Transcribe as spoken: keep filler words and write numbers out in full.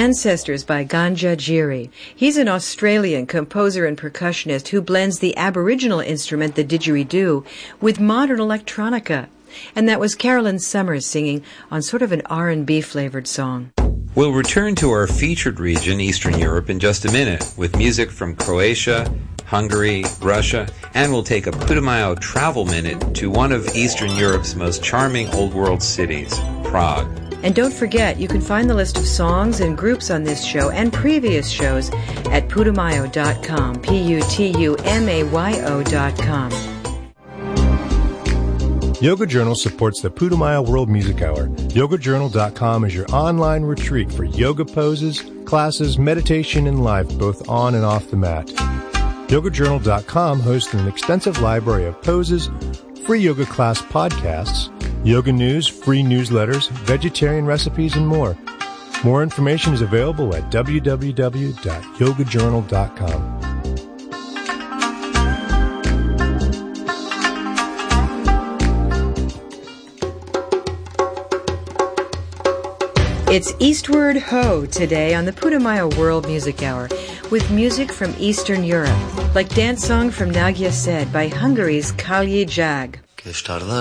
Ancestors by Ganja Giri. He's an Australian composer and percussionist who blends the Aboriginal instrument, the didgeridoo, with modern electronica. And that was Carolyn Summers singing on sort of an R and B flavored song. We'll return to our featured region, Eastern Europe, in just a minute, with music from Croatia, Hungary, Russia, and we'll take a Putumayo travel minute to one of Eastern Europe's most charming Old World cities, Prague. And don't forget, you can find the list of songs and groups on this show and previous shows at putumayo dot com, P U T U M A Y O dot com. Yoga Journal supports the Putumayo World Music Hour. yoga journal dot com is your online retreat for yoga poses, classes, meditation, and life, both on and off the mat. yoga journal dot com hosts an extensive library of poses, free yoga class podcasts, yoga news, free newsletters, vegetarian recipes, and more. More information is available at w w w dot yoga journal dot com. It's Eastward Ho today on the Putumayo World Music Hour with music from Eastern Europe, like Dance Song from Nagya Said by Hungary's Kalyi Jag.